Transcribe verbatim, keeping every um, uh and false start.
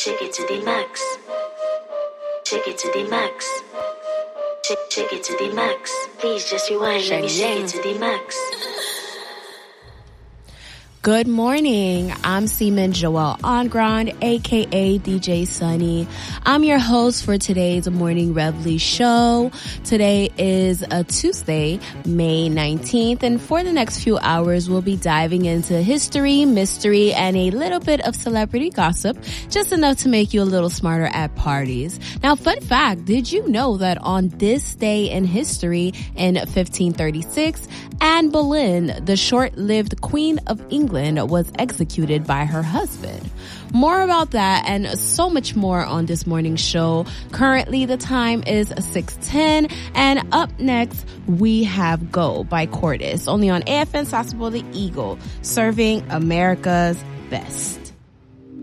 Take it to the max. Take it to the max. Take, take it to the max. Please just rewind. Let me shake it to the max. Good morning. I'm Seaman Joelle Ongrand, aka D J Sunny. I'm your host for today's Morning Reveille show. Today is a Tuesday, May nineteenth, and for the next few hours, we'll be diving into history, mystery, and a little bit of celebrity gossip, just enough to make you a little smarter at parties. Now, fun fact, did you know that on this day in history in fifteen thirty-six, Anne Boleyn, the short-lived Queen of England, was executed by her husband? More about that and so much more on this morning's show. Currently, the time is six ten, and up next, we have Go by Cordis, only on A F N Sasebo the Eagle, serving America's best.